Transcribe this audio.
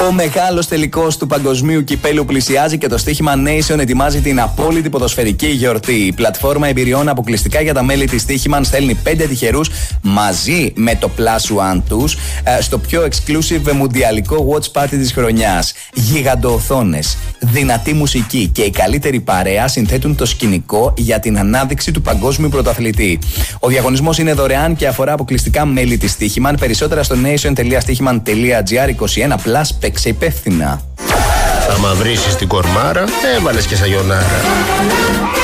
Ο μεγάλος τελικός του παγκοσμίου κυπέλου πλησιάζει και το στοίχημα Nation ετοιμάζει την απόλυτη ποδοσφαιρική γιορτή. Η πλατφόρμα εμπειριών αποκλειστικά για τα μέλη της Στοίχημαν στέλνει 5 τυχερούς μαζί με το Plus One τους στο πιο exclusive μουντιαλικό watch party της χρονιάς. Γιγαντοοθόνες, δυνατή μουσική και η καλύτερη παρέα συνθέτουν το σκηνικό για την ανάδειξη του παγκόσμιου πρωταθλητή. Ο διαγωνισμός είναι δωρεάν και αφορά αποκλειστικά μέλη της Στοίχημαν. Περισσότερα στο nation.stichiman.gr. 21+, παίξε υπεύθυνα. Άμα βρίσεις την κορμάρα, έβαλες και σαγιονάρα.